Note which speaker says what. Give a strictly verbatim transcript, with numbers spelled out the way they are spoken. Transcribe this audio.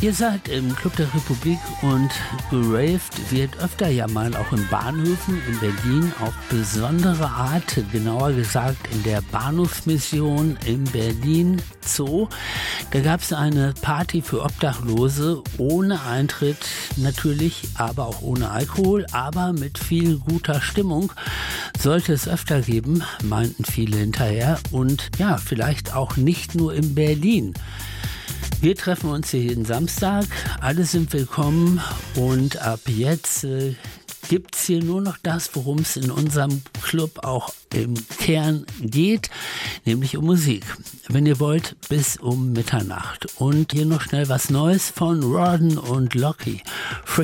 Speaker 1: Ihr seid im Club der Republik und geraved wird öfter ja mal auch in Bahnhöfen in Berlin auf besondere Art, genauer gesagt in der Bahnhofsmission im Berlin Zoo. Da gab es eine Party für Obdachlose ohne Eintritt natürlich, aber auch ohne Alkohol, aber mit viel guter Stimmung. Sollte es öfter geben, meinten viele hinterher, und ja, vielleicht auch nicht nur in Berlin. Wir treffen uns hier jeden Samstag, alle sind willkommen, und ab jetzt äh, gibt es hier nur noch das, worum es in unserem Club auch im Kern geht, nämlich um Musik. Wenn ihr wollt, bis um Mitternacht. Und hier noch schnell was Neues von Rawdon und Lockie.